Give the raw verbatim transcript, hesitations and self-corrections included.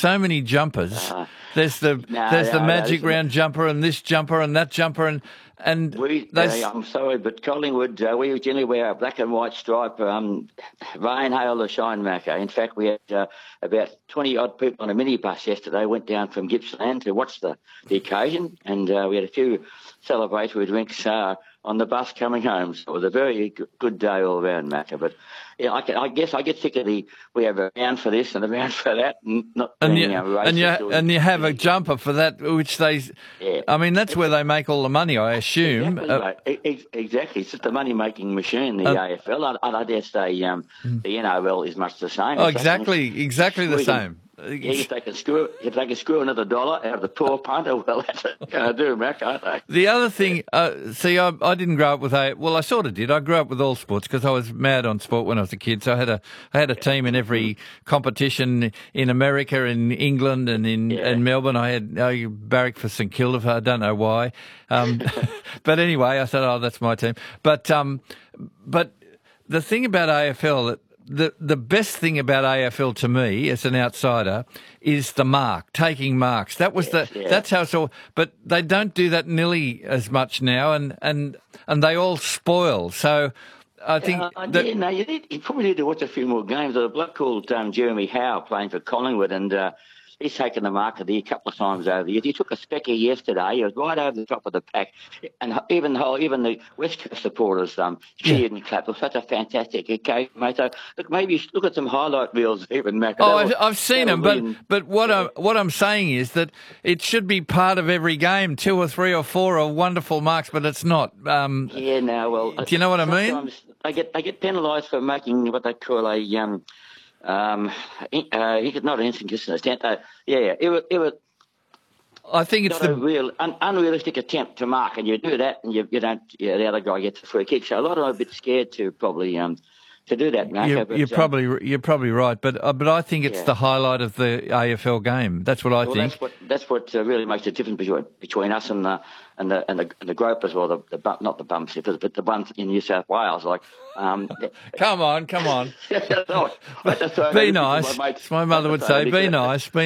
so many jumpers. Uh, there's the no, there's no, the magic no, round jumper and this jumper and that jumper and and we. they. Uh, I'm sorry, but Collingwood, uh, we generally wear a black and white stripe, um, rain, hail, or shine marker. In fact, we had uh, about twenty odd people on a minibus yesterday. Went down from Gippsland to watch the, the occasion, and uh, we had a few celebratory drinks uh, on the bus coming home. So it was a very good day all around, Macca. But yeah, I, can, I guess I get sick of the we have a round for this and a round for that, and not And being you, uh, racist and you or- and you have a jumper for that, which they, Yeah. I mean, that's where they make all the money, I assume. Exactly, Uh, right. E- ex- exactly. It's just a money-making machine, the Uh, A F L. I, I dare say um, the N R L is much the same. oh, It's exactly, exactly the We can- same. Yeah, if they can screw, if they can screw another dollar out of the poor punter, well, that's what they're going to do, Mac, aren't they? The other thing, uh, see, I, I didn't grow up with a. Well, I sort of did. I grew up with all sports because I was mad on sport when I was a kid. So I had a, I had a team in every competition in America, in England, and in, Yeah. in Melbourne. I had I barracked for St Kilda. I don't know why, um, but anyway, I said, "Oh, that's my team." But um, but the thing about A F L that. The the best thing about A F L to me as an outsider is the mark, taking marks. That was Yes, the yeah. that's how it's all. But they don't do that nearly as much now, and and and they all spoil. So I think Uh, I that did, no, you, need, you probably need to watch a few more games. There's a bloke called um, Jeremy Howe playing for Collingwood, and uh, he's taken the mark of the year a couple of times over the years. He took a specky yesterday. He was right over the top of the pack, and even the whole, even the West Coast supporters um, cheered and clapped. It was such a fantastic occasion, mate. So look, maybe you should look at some highlight reels, even Mac. Oh, That'll- I've, I've seen them, that'll but win. but what I'm what I'm saying is that it should be part of every game. Two or three or four are wonderful marks, but it's not. Um, Yeah, no, well, Do you know what I mean? sometimes They get they get penalised for making what they call a um um in- uh not an inconsistent attempt. Uh, yeah, yeah, it was it was I think it's not a the real un, unrealistic attempt to mark, and you do that, and you you don't. Yeah, the other guy gets a free kick. So a lot of them are a bit scared to probably um to do that, Marco. you're, but, you're um, probably you're probably right, but uh, but I think it's Yeah. the highlight of the A F L game. That's what I well, think. that's what that's what uh, really makes the difference between between us and the and the and the, and the gropers, or the, the bum, not the bum sitters, but the ones in New South Wales. Like, um, Come on, come on. no, I just throw Be those- nice. my mates- As my mother would I say, just be throw- nice. Be